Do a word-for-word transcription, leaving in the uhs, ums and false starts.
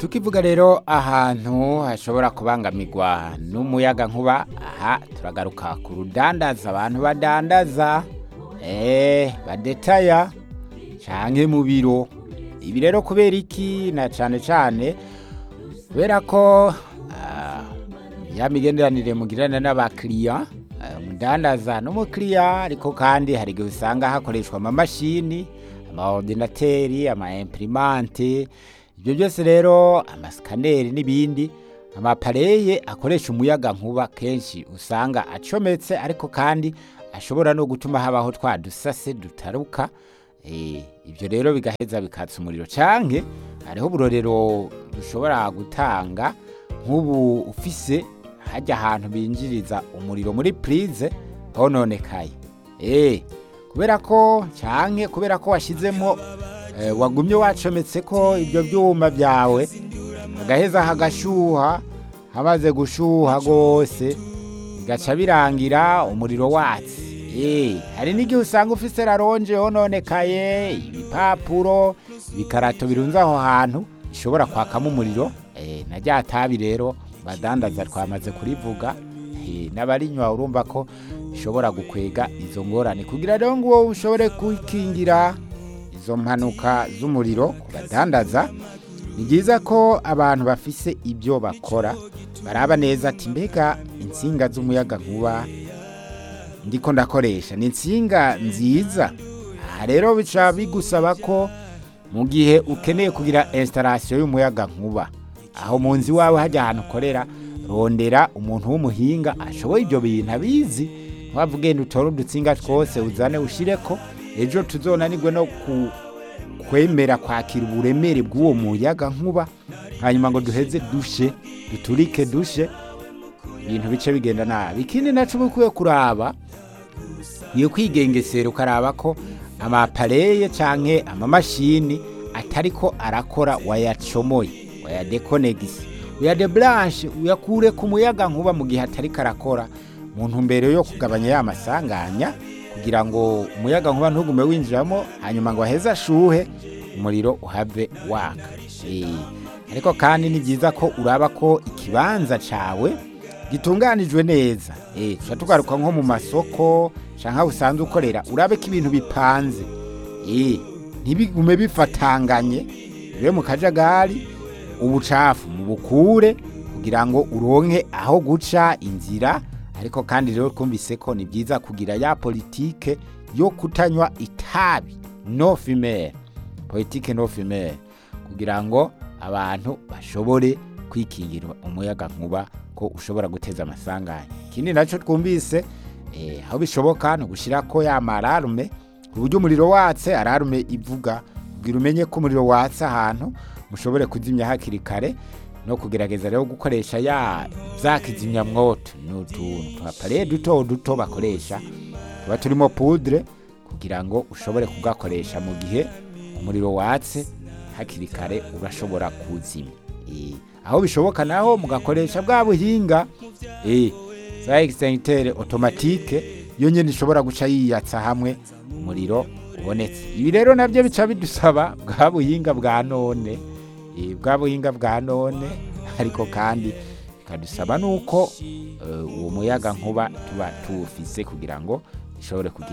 tukivuga rero ahantu hashobora kubangamirwa n'umuyaga nkuba, aha turagaruka ku rudandaza, abantu badandaza eh badetaya canke mu biro. Ibi rero kubera iki? Na cane cane kubera ko ah, ya migenderanire mugirana n'abakiriya, umudandaza n'umukiriya, ariko kandi hari igihe usanga hakoreshwa amamashini, amaordinateri, ama-imprimante, ibyo byose rero, amasikaneri n'ibindi, amapareye akoresha umuyaga nkuba kenshi usanga acometse, ariko kandi ashobora no gutuma habaho twa dusase dutaruka. Eh, ibyo rero bigaheza bikatsa umuriro, canke hariho uburorero dushobora gutanga nk'ubu ufise hajya ahantu binjiriza umuriro muri prize hononekaye. Eh, kubera ko canke kubera ko washizemo eh, wagumye wacometse ko ibyo byuma byawe, agaheza hagashuha, hamaze gushuha gose bigaca birangira umuriro watsi. Eh, hari n'igihe usanga ufise raronje hononekaye, ibipapuro, ibikarato birunze aho hantu ishobora kwakamo umuriro. Eh, na rya tabi rero badandaza twamaze kurivuga, eh, n'abarinywa urumva ko ishobora gukwega izo ngorane. Kugira rero ngo ushobore kwikingira izo mpanuka z'umuriro ku badandaza, ni byiza ko abantu bafise ibyo bakora baraba neza ati mbega insinga z'umuyaga nkuba ndiko ndakoresha ni insinga nziza. Aha rero bica bigusaba ko mu gihe ukeneye kugira installation y'umuyaga nkuba aho mu nzi wawe hajya ahantu ukorera, rondera umuntu w'umuhinga ashoboye ibyo bintu abizi, wavugenda utore udutsinga twose uzane ushireko, ejo tuzonanirwe no ku kwemera kwakira uburemere bw'uwo muyaga nkuba, hanyuma ngo duheze dushe duturike dushe, ibintu bice bigenda nabi. Ikindi naco bukwiye kuraba niyo kwigengesera ukaraba ko amapareye canke amamashini atariko arakora wayacomoye, wayadekonegise, uyadebranche, uyakure ku muyaga nkuba mu gihe atariko arakora, mu ntumbero yo kugabanya ya masanganya, kugira ngo umuyaga nkuba ntugume winjiramo hanyuma ngo aheze ashuhe umuriro uhave waka. E, ariko kandi ni byiza ko uraba ko ikibanza cawe gitunganijwe neza. Eh, tugaruka nko mu masoko canke usanzwe ukorera, urabe ko ibintu bipanze. Eh, ntibigume bifatanganye, rero mu kajagari ubucafu mu bukure kugira ngo uronke aho guca inzira. Ariko kandi rero twumvise ko ni byiza kugira ya politike yo kutanywa itabi, no fumeur, politike no fumeur, kugira ngo abantu bashobore kwikingira umuyaga nkuba ko ushobora guteza amasanganya. Ikindi naco twumvise eh, aho bishoboka no gushira ko ya mararume uburyo umuriro watse, ararume ivuga kugira umenye ko umuriro watse ahantu mushobore kuzimya hakiri kare, no kugerageza rero gukoresha ya zakizimya mwoto n'utuntu twapare duto duto bakoresha tuba turimo poudre, kugira ngo ushobore kugakoresha mu gihe umuriro watse hakiri kare urashobora kuzimya. Eh, aho bishoboka naho mugakoresha bwa buhinga eh za extincteur automatique, yo nyene ishobora guca yiyatsa hamwe umuriro ubonetse. Ibi rero navyo bica bidusaba bwa buhinga bwa none, eh bwa buhinga bwa none, ariko kandi kadusaba nuko uh, uwo muyaga nkuba tuba tufise kugira ngo ishobore kugira